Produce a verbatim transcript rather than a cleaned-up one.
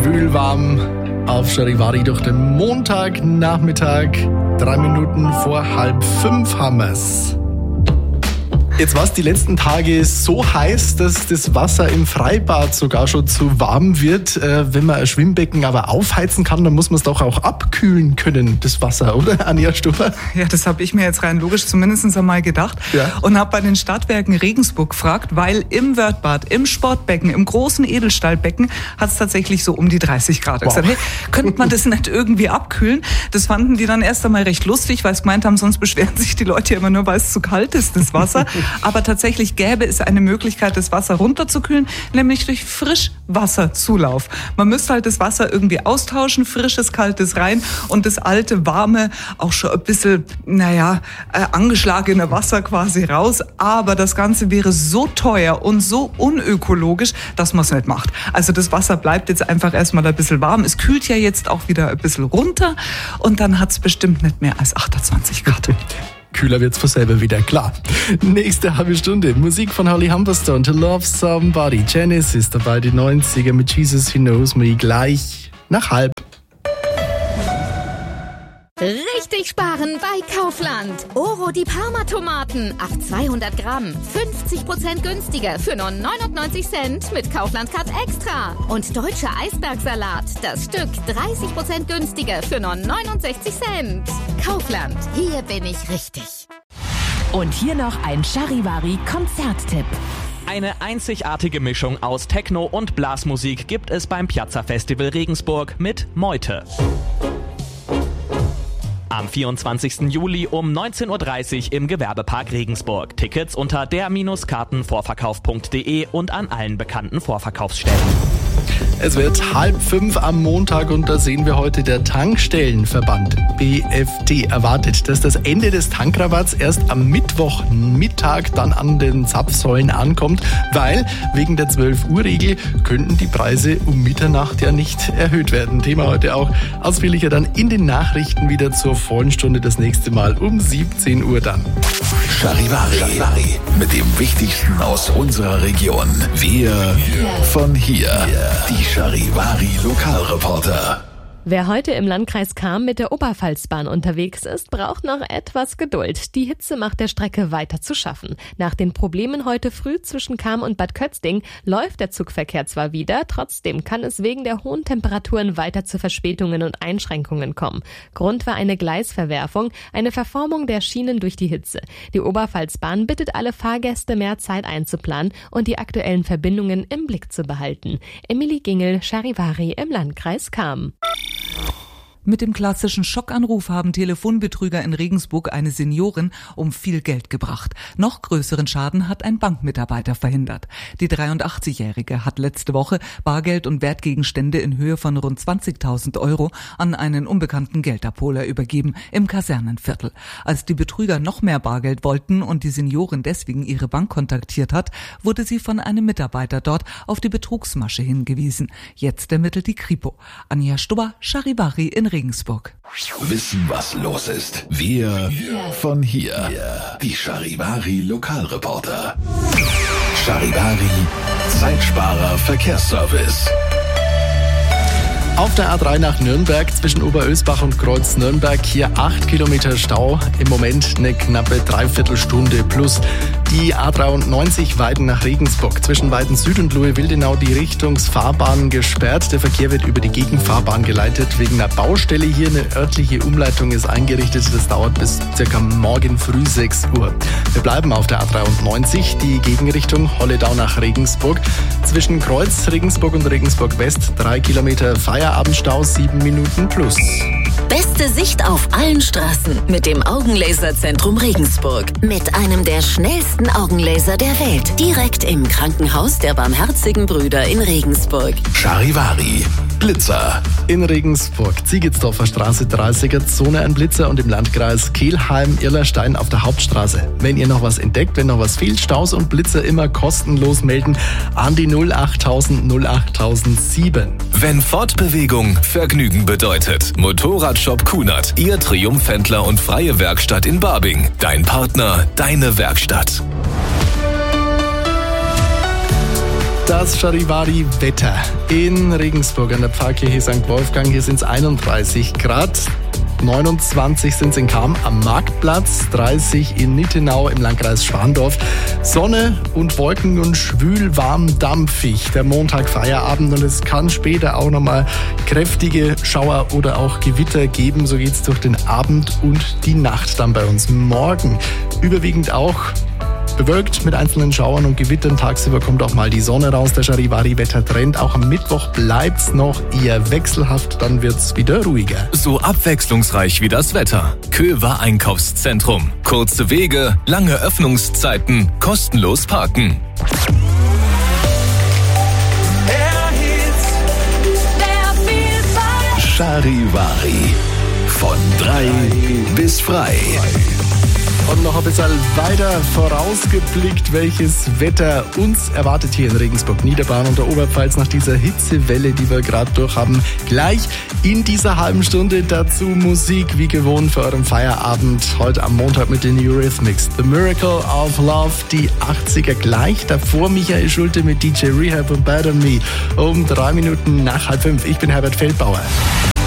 Brühlwarm auf Charivari durch den Montagnachmittag. Drei Minuten vor halb fünf haben wir's. Jetzt war es die letzten Tage so heiß, dass das Wasser im Freibad sogar schon zu warm wird. Äh, wenn man ein Schwimmbecken aber aufheizen kann, dann muss man es doch auch abkühlen können, das Wasser, oder, Anja Stuffer? Ja, das habe ich mir jetzt rein logisch zumindest einmal gedacht. Ja. Und habe bei den Stadtwerken Regensburg gefragt, weil im Wörthbad, im Sportbecken, im großen Edelstahlbecken hat es tatsächlich so um die dreißig Grad. Wow. Ich gesagt, hey, könnte man das nicht irgendwie abkühlen? Das fanden die dann erst einmal recht lustig, weil sie gemeint haben, sonst beschweren sich die Leute ja immer nur, weil es zu kalt ist, das Wasser. Aber tatsächlich gäbe es eine Möglichkeit, das Wasser runterzukühlen, nämlich durch Frischwasserzulauf. Man müsste halt das Wasser irgendwie austauschen, frisches, kaltes rein und das alte, warme, auch schon ein bisschen, naja, äh, angeschlagene Wasser quasi raus. Aber das Ganze wäre so teuer und so unökologisch, dass man es nicht macht. Also das Wasser bleibt jetzt einfach erstmal ein bisschen warm. Es kühlt ja jetzt auch wieder ein bisschen runter und dann hat es bestimmt nicht mehr als achtundzwanzig Grad. Kühler wird's von selber wieder, klar. Nächste halbe Stunde. Musik von Holly Humberstone, To Love Somebody. Genesis dabei, die neunziger mit Jesus He Knows Me, gleich nach halb. Richtig sparen bei Kaufland. Oro die Parma-Tomaten auf zweihundert Gramm. fünfzig Prozent günstiger für nur neunundneunzig Cent mit Kaufland Cut Extra. Und deutscher Eisbergsalat. Das Stück dreißig Prozent günstiger für nur neunundsechzig Cent. Kaufland. Hier bin ich richtig. Und hier noch ein Charivari-Konzerttipp. Eine einzigartige Mischung aus Techno und Blasmusik gibt es beim Piazza Festival Regensburg mit Meute. Am vierundzwanzigsten Juli um neunzehn Uhr dreißig im Gewerbepark Regensburg. Tickets unter der Kartenvorverkauf punkt de und an allen bekannten Vorverkaufsstellen. Es wird halb fünf am Montag und da sehen wir heute, der Tankstellenverband B F D erwartet, dass das Ende des Tankrabatts erst am Mittwochmittag dann an den Zapfsäulen ankommt, weil wegen der zwölf-Uhr-Regel könnten die Preise um Mitternacht ja nicht erhöht werden. Thema heute auch ausführlicher dann in den Nachrichten wieder zur vollen Stunde, das nächste Mal um siebzehn Uhr dann. Charivari, Charivari mit dem Wichtigsten aus unserer Region. Wir yeah. von hier. Yeah. Die Charivari Lokalreporter. Wer heute im Landkreis Cham mit der Oberpfalzbahn unterwegs ist, braucht noch etwas Geduld. Die Hitze macht der Strecke weiter zu schaffen. Nach den Problemen heute früh zwischen Cham und Bad Kötzding läuft der Zugverkehr zwar wieder, trotzdem kann es wegen der hohen Temperaturen weiter zu Verspätungen und Einschränkungen kommen. Grund war eine Gleisverwerfung, eine Verformung der Schienen durch die Hitze. Die Oberpfalzbahn bittet alle Fahrgäste, mehr Zeit einzuplanen und die aktuellen Verbindungen im Blick zu behalten. Emily Gingel, Charivari im Landkreis Cham. Mit dem klassischen Schockanruf haben Telefonbetrüger in Regensburg eine Seniorin um viel Geld gebracht. Noch größeren Schaden hat ein Bankmitarbeiter verhindert. Die dreiundachtzigjährige hat letzte Woche Bargeld und Wertgegenstände in Höhe von rund zwanzigtausend Euro an einen unbekannten Geldabholer übergeben im Kasernenviertel. Als die Betrüger noch mehr Bargeld wollten und die Seniorin deswegen ihre Bank kontaktiert hat, wurde sie von einem Mitarbeiter dort auf die Betrugsmasche hingewiesen. Jetzt ermittelt die Kripo. Anja Stubber, Charivari in Regensburg. Wissen, was los ist. Wir yeah. von hier. Yeah. Die Charivari Lokalreporter. Charivari Zeitsparer Verkehrsservice. Auf der A drei nach Nürnberg zwischen Oberösbach und Kreuz Nürnberg hier acht Kilometer Stau. Im Moment eine knappe Dreiviertelstunde plus. Die A dreiundneunzig Weiden nach Regensburg zwischen Weiden Süd und Lohe-Wildenau die Richtungsfahrbahn gesperrt. Der Verkehr wird über die Gegenfahrbahn geleitet wegen einer Baustelle. Hier eine örtliche Umleitung ist eingerichtet. Das dauert bis circa morgen früh sechs Uhr. Wir bleiben auf der A dreiundneunzig. Die Gegenrichtung Holledau nach Regensburg. Zwischen Kreuz Regensburg und Regensburg West drei Kilometer Feierabendstau, sieben Minuten plus. Beste Sicht auf allen Straßen mit dem Augenlaserzentrum Regensburg. Mit einem der schnellsten Augenlaser der Welt. Direkt im Krankenhaus der Barmherzigen Brüder in Regensburg. Charivari Blitzer. In Regensburg, Ziegetsdorfer Straße dreißiger Zone ein Blitzer und im Landkreis Kelheim-Irlerstein auf der Hauptstraße. Wenn ihr noch was entdeckt, wenn noch was fehlt, Staus und Blitzer immer kostenlos melden an die null achttausend null achttausendsieben. Wenn Fortbewegung Vergnügen bedeutet. Motorradshop Kunert, Ihr Triumphhändler und freie Werkstatt in Barbing. Dein Partner, deine Werkstatt. Das Charivari-Wetter in Regensburg an der Pfarrkirche Sankt Wolfgang. Hier sind es einunddreißig Grad. neunundzwanzig sind es in Cham am Marktplatz, dreißig in Nittenau im Landkreis Schwandorf. Sonne und Wolken und schwül, warm, dampfig. Der Montag Feierabend und es kann später auch nochmal kräftige Schauer oder auch Gewitter geben. So geht's durch den Abend und die Nacht dann bei uns. Morgen überwiegend auch bewölkt mit einzelnen Schauern und Gewittern. Tagsüber kommt auch mal die Sonne raus. Der Charivari-Wettertrend. Auch am Mittwoch bleibt's noch eher wechselhaft. Dann wird's wieder ruhiger. So abwechslungsreich wie das Wetter. Köver Einkaufszentrum. Kurze Wege, lange Öffnungszeiten, kostenlos parken. Charivari. Von drei bis frei. Und noch ein bisschen weiter vorausgeblickt, welches Wetter uns erwartet hier in Regensburg, Niederbayern und der Oberpfalz nach dieser Hitzewelle, die wir gerade durchhaben. Gleich in dieser halben Stunde dazu Musik, wie gewohnt für euren Feierabend. Heute am Montag mit den Eurythmics. The Miracle of Love, die achtziger gleich. Davor Michael Schulte mit D J Rehab und Bad on Me. Um drei Minuten nach halb fünf. Ich bin Herbert Feldbauer.